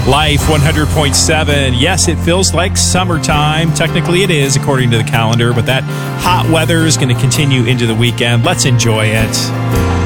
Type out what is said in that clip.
Life 100.7. Yes, it feels like summertime. Technically it is, according to the calendar, but that hot weather is going to continue into the weekend. Let's enjoy it.